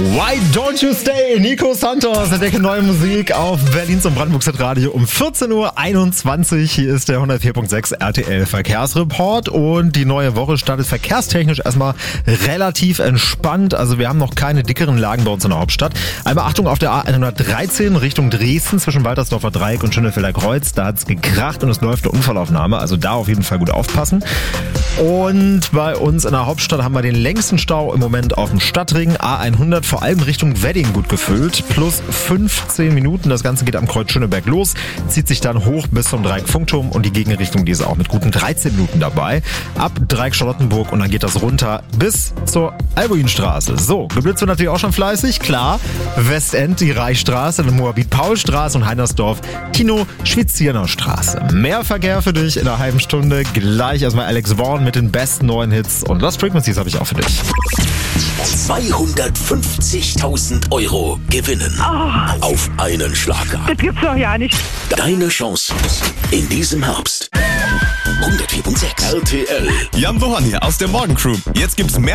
Why Don't You Stay? Nico Santos entdecke neue Musik auf Berlins und Brandenburgs Radio um 14.21 Uhr. Hier ist der 104.6 RTL Verkehrsreport und die neue Woche startet verkehrstechnisch erstmal relativ entspannt. Also wir haben noch keine dickeren Lagen bei uns in der Hauptstadt. Einmal Achtung auf der A113 Richtung Dresden zwischen Waltersdorfer Dreieck und Schönefelder Kreuz. Da hat es gekracht und es läuft eine Unfallaufnahme. Also da auf jeden Fall gut aufpassen. Und bei uns in der Hauptstadt haben wir den längsten Stau im Moment auf dem Stadtring A100, vor allem Richtung Wedding gut gefüllt. Plus 15 Minuten. Das Ganze geht am Kreuz Schöneberg los, zieht sich dann hoch bis zum Dreieck Funkturm und die Gegenrichtung, die ist auch mit guten 13 Minuten dabei. Ab Dreieck Charlottenburg und dann geht das runter bis zur Albuinstraße. So, geblitzt wird natürlich auch schon fleißig. Klar, Westend, die Reichsstraße, Moabit-Paul-Straße und Heinersdorf, Tino-Schwizierner Straße. Mehr Verkehr für dich in einer halben Stunde. Gleich erstmal Alex Vaughn mit den besten neuen Hits und Lost Frequencies habe ich auch für dich. 250.000 € gewinnen. Auf einen Schlag. Das gibt's doch ja nicht. Deine Chance in diesem Herbst. 104.6 RTL. Jan Bohan hier aus der Morgencrew. Jetzt gibt's mehr